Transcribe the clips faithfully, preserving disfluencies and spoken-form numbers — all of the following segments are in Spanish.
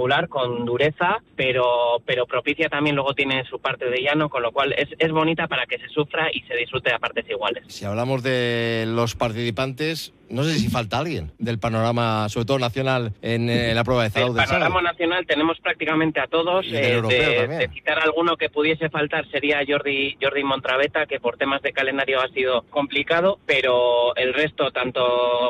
regular, con dureza, pero pero propicia también, luego tiene su parte de llano, con lo cual es, es bonita para que se sufra y se disfrute a partes iguales. Si hablamos de los participantes, no sé si falta alguien del panorama, sobre todo nacional, en eh, la prueba de Zarauz. El panorama nacional tenemos prácticamente a todos. Eh, de, de citar alguno que pudiese faltar sería Jordi, Jordi Montraveta, que por temas de calendario ha sido complicado, pero el resto, tanto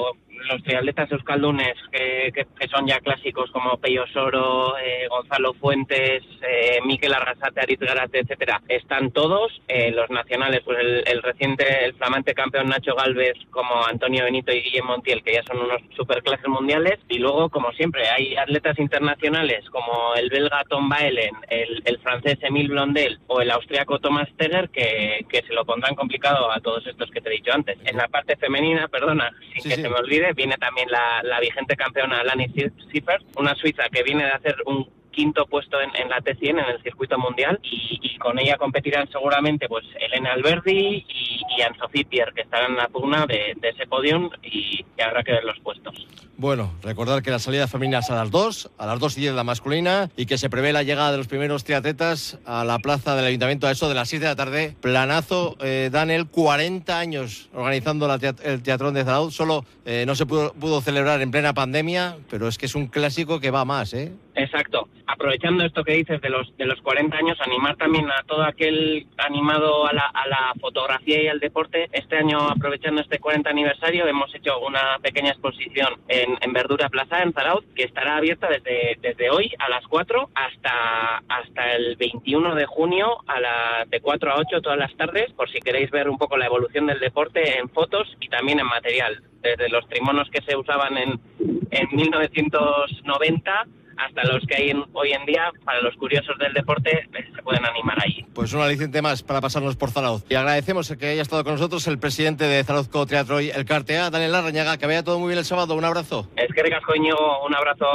los triatletas euskaldunes, que, que, que son ya clásicos como Peyo Soro, eh, Gonzalo Fuentes, eh, Mikel Arrasate, Aritz Garate, etcétera, están todos. Eh, los nacionales, pues el, el reciente, el flamante campeón Nacho Galvez, como Antonio Benito y Guillem Montiel, que ya son unos superclases mundiales. Y luego, como siempre, hay atletas internacionales como el belga Tom Baelen, el, el francés Emile Blondel o el austriaco Thomas Steger, que, que se lo pondrán complicado a todos estos que te he dicho antes. En la parte femenina, perdona, sin sí, que sí. se me olvide, viene también la, la vigente campeona Lani Siffert, una suiza que viene de hacer un quinto puesto en, en la T cien, en el circuito mundial, y, y con ella competirán seguramente pues Elena Alberdi y, y Anne-Sophie Pierre, que estarán en la pugna de, de ese podium, y, y habrá que ver los puestos. Bueno, recordar que la salida femenina es a las dos, a las dos y diez la masculina, y que se prevé la llegada de los primeros triatletas a la plaza del Ayuntamiento a eso de las seis de la tarde. Planazo, eh, Daniel, cuarenta años organizando la teat- el Teatrón de Zarauz, solo eh, no se pudo, pudo celebrar en plena pandemia, pero es que es un clásico que va más, ¿eh? Exacto. Aprovechando esto que dices de los de los cuarenta años, animar también a todo aquel animado a la, a la fotografía y al deporte. Este año, aprovechando este cuarenta aniversario, hemos hecho una pequeña exposición en, en Verdura Plaza, en Zarauz, que estará abierta desde, desde hoy a las cuatro hasta, hasta el veintiuno de junio, a la, de cuatro a ocho todas las tardes, por si queréis ver un poco la evolución del deporte en fotos y también en material. Desde los trimonos que se usaban en, en mil novecientos noventa hasta los que hay en, hoy en día, para los curiosos del deporte, se pueden animar ahí. Pues un aliciente más para pasarnos por Zarauz. Y agradecemos que haya estado con nosotros el presidente de Zarauzko Triatroy Elkartea, Daniel Larrañaga. Que vaya todo muy bien el sábado. Un abrazo. Eskerrik asko, Iñigo. Un abrazo.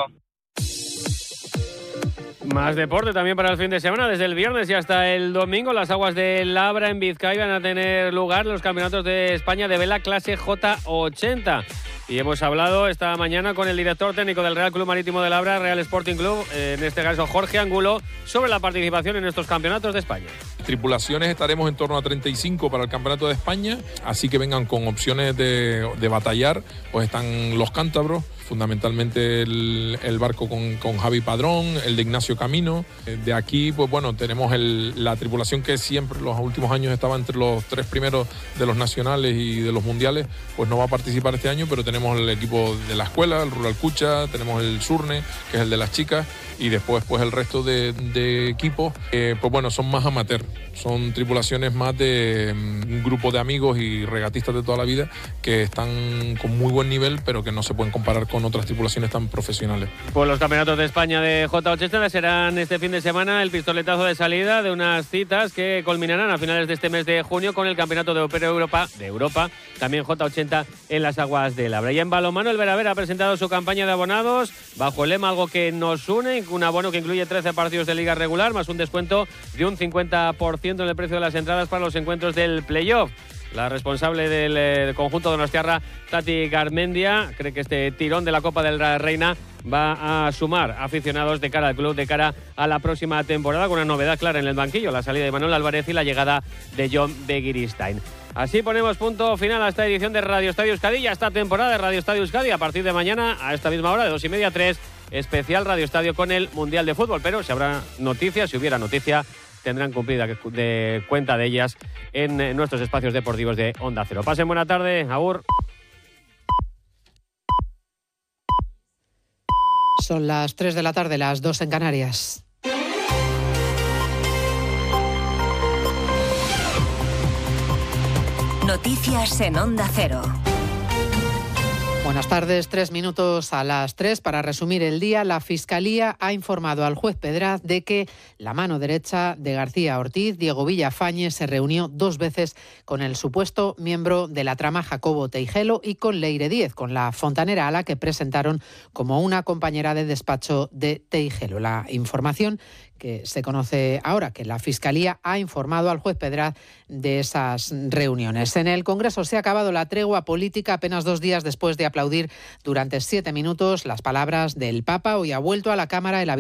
Más deporte también para el fin de semana. Desde el viernes y hasta el domingo, las aguas de Labra en Vizcaya van a tener lugar los campeonatos de España de vela clase J ochenta. Y hemos hablado esta mañana con el director técnico del Real Club Marítimo de Labra, Real Sporting Club, en este caso Jorge Angulo, sobre la participación en estos campeonatos de España. Tripulaciones estaremos en torno a treinta y cinco para el Campeonato de España, así que vengan con opciones de, de batallar. Pues están los cántabros, fundamentalmente el, el barco con, con Javi Padrón, el de Ignacio Camino. De aquí, pues bueno, tenemos el, la tripulación que siempre los últimos años estaba entre los tres primeros de los nacionales y de los mundiales, pues no va a participar este año, pero tenemos el equipo de la escuela, el Rural Cucha, tenemos el Surne, que es el de las chicas, y después pues el resto de, de equipos, eh, pues bueno, son más amateur, son tripulaciones más de um, un grupo de amigos y regatistas de toda la vida que están con muy buen nivel, pero que no se pueden comparar con otras tripulaciones tan profesionales. Pues los campeonatos de España de J ochenta serán este fin de semana el pistoletazo de salida de unas citas que culminarán a finales de este mes de junio con el Campeonato de Opera Europa, de Europa, también J ochenta en las aguas de Labra. Y en balonmano, el Veravera ha presentado su campaña de abonados bajo el lema Algo que nos une, un abono que incluye trece partidos de liga regular más un descuento de un cincuenta por ciento en el precio de las entradas para los encuentros del playoff. La responsable del eh, conjunto donostiarra, Tati Garmendia, cree que este tirón de la Copa de la Reina va a sumar aficionados de cara al club, de cara a la próxima temporada, con una novedad clara en el banquillo, la salida de Manuel Álvarez y la llegada de John Begiristain. Así ponemos punto final a esta edición de Radio Estadio Euskadi y a esta temporada de Radio Estadio Euskadi. A partir de mañana, a esta misma hora, de dos y media a tres, especial Radio Estadio con el Mundial de Fútbol. Pero si habrá noticias, si hubiera noticia, tendrán cumplida de cuenta de ellas en nuestros espacios deportivos de Onda Cero. Pasen buena tarde, agur. Son las tres de la tarde, las dos en Canarias. Noticias en Onda Cero. Buenas tardes, tres minutos a las tres. Para resumir el día, la Fiscalía ha informado al juez Pedraz de que la mano derecha de García Ortiz, Diego Villafañe, se reunió dos veces con el supuesto miembro de la trama Jacobo Teijelo y con Leire Díez, con la fontanera a la que presentaron como una compañera de despacho de Teijelo. La información que se conoce ahora, que la Fiscalía ha informado al juez Pedraz de esas reuniones. En el Congreso se ha acabado la tregua política apenas dos días después de aplaudir durante siete minutos las palabras del Papa. Hoy ha vuelto a la Cámara el